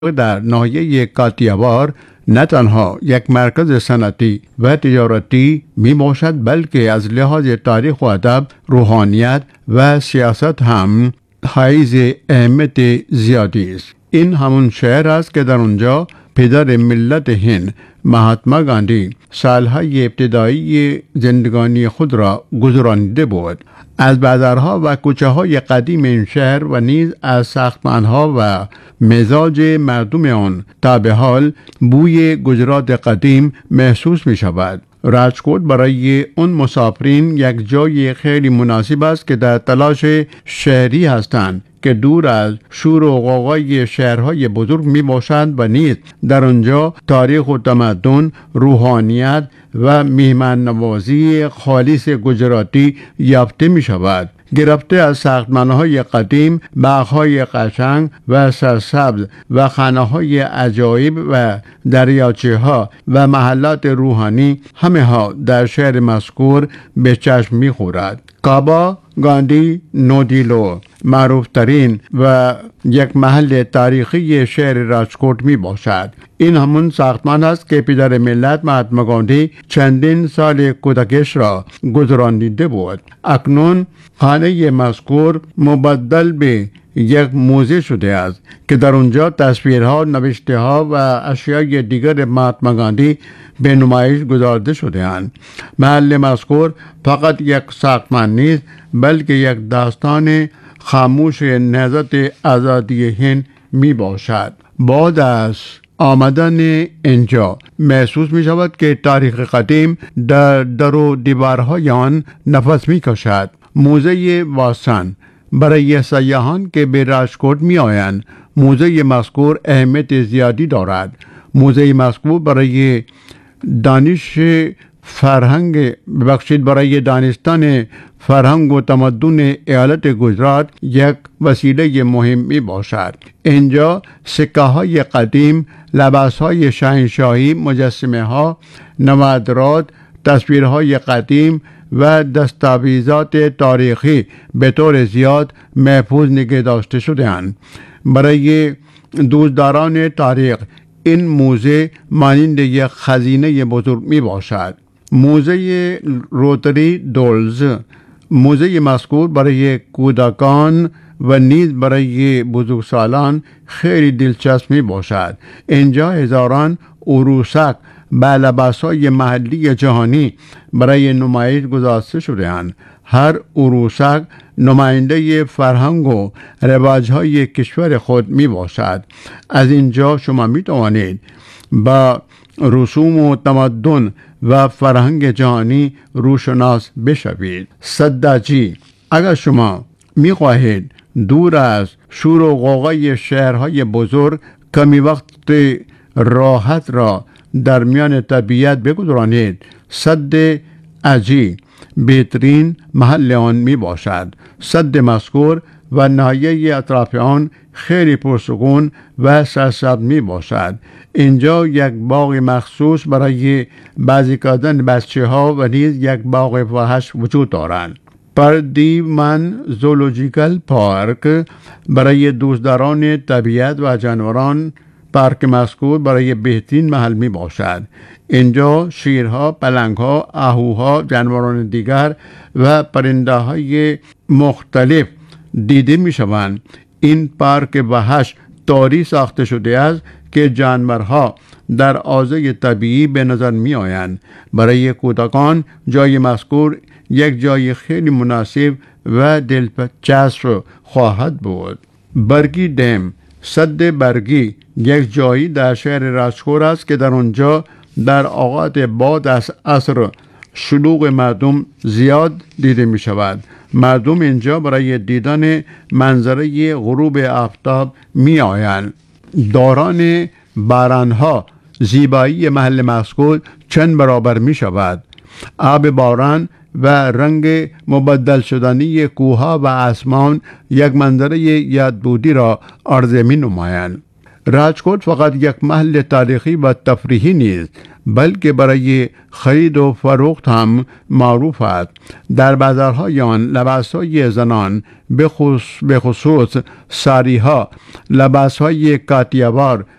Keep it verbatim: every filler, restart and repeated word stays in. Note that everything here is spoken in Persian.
در ناحیه کاتیاوار نه تنها یک مرکز صنعتی و تجارتی می باشد بلکه از لحاظ تاریخ و ادب، روحانیت و سیاست هم حائز اهمیت زیادی است. این همون شهر است که در اونجا پدر ملت هند مهاتما گاندی سالهای ابتدایی زندگانی خود را گذرانیده بود. از بازارها و کوچه های قدیم این شهر و نیز از ساختمانها و مزاج مردم آن تا به حال بوی گجرات قدیم محسوس می شود. راجکوت برای اون مسافرین یک جای خیلی مناسب است که در تلاش شهری هستند که دور از شور و غوغای شهرهای بزرگ می باشند و نیز در آنجا تاریخ و تمدن، روحانیت و میهمان نوازی خالص گجراتی یافته می شود. گرفته از ساختمان‌های قدیم، باغ‌های قشنگ و سرسبز و خانه‌های عجایب و دریاچه‌ها و محلات روحانی، همه ها در شهر مذکور به چشم می‌خورد. کابا گاندی نودیلو معروف ترین و یک محل تاریخی شهر راجکوت می باشد. این همون ساختمان است که پدر ملت مهاتما گاندی چندین سال کودکش را گذرانیده بود. اکنون خانه مذکور مبدل به یک موزه شده است که در اونجا تصویرها، نوشته‌ها و اشیای دیگر مهاتما گاندی به نمایش گذارده شده اند. محل مذکور فقط یک ساختمان نیست بلکه یک داستان خاموش نهضت آزادی هند می باشد. بعد از آمدن اینجا محسوس می شود که تاریخ قدیم در در و دیوارهای آن نفس می کشد. موزه واسان برای سیاحان که به راجکوت می آیند، موزه مذکور اهمیت زیادی دارد. موزه مذکور برای دانش فرهنگ ببخشید برای دانستن فرهنگ و تمدن ایالت گجرات یک وسیله مهم می باشد. اینجا سکه های قدیم، لباس های شاهنشاهی، مجسمه ها، نوادرات، تصویرهای قدیم و دستاویزات تاریخی به طور زیاد محفوظ نگه داشته شده اند. برای دوستداران تاریخ این موزه مانند یک خزینه بزرگ می باشد. موزه روتری دولز موزه مذکور برای کودکان و نیز برای بزرگسالان خیلی دلچسب می باشد. اینجا هزاران عروسک با لباسهای محلی جهانی برای نمایش گذاشته شده اند. هر عروسک نماینده فرهنگ و رواجهای کشور خود می باشد. از اینجا شما می توانید با رسوم و تمدن و فرهنگ جهانی روشناس بشوید. صداجی، اگر شما می خواهید دور از شور و غوغای شهرهای بزرگ کمی وقت راحت را در میان طبیعت بگذرانید، سد اجی بهترین محل آن می باشد. سد مذکور و ناحیه اطراف آن خیلی پرسکون و سرسبز می باشد. اینجا یک باغ مخصوص برای بازی کردن بچه ها و نیز یک باغ فحش وجود دارند. پردیمن زولوژیکال پارک برای دوستداران طبیعت و جانوران پارک مذکور برای بهترین محل می باشد. اینجا شیرها، پلنگها، آهوها، جانوران دیگر و پرنده های مختلف دیده می شوند. این پارک وحش طوری ساخته شده است که جانورها در حوزه طبیعی به نظر می آیند. برای کودکان جای مذکور یک جای خیلی مناسب و دلچسب خواهد بود. برگی دم سد برگی یک جایی در شهر راجکوت است که در آنجا در اوقات بعد از عصر شلوغ مردم زیاد دیده می شود. مردم اینجا برای دیدن منظره غروب آفتاب می آیند. دوران بارانها زیبایی محل مذکور چند برابر می شود. آب باران و رنگ مبدل شدنی کوها و آسمان یک منظره یادبودی را عرضه می نمایند. راجکوت فقط یک محل تاریخی و تفریحی نیست بلکه برای خرید و فروخت هم معروف است. در بازارهای آن لباسهای زنان به خصوص ساریها، لباسهای کاتیوار